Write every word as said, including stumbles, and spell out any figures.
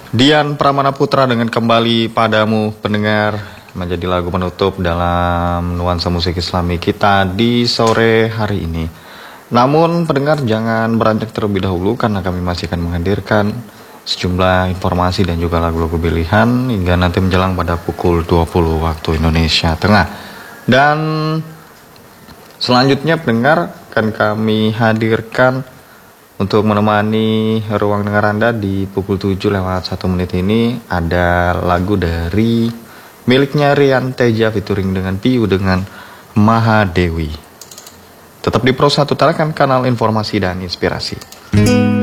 Dian Pramana Putra dengan Kembali Padamu, pendengar, menjadi lagu penutup dalam nuansa musik Islami kita di sore hari ini. Namun pendengar jangan beranjak terlebih dahulu karena kami masih akan menghadirkan sejumlah informasi dan juga lagu-lagu pilihan hingga nanti menjelang pada pukul dua puluh waktu Indonesia Tengah. Dan selanjutnya pendengar akan kami hadirkan untuk menemani ruang dengar Anda di pukul tujuh lewat satu menit ini ada lagu dari miliknya Rian Teja featuring dengan Piu dengan Mahadewi. Tetap di Pro satu Tarakan, kanal informasi dan inspirasi.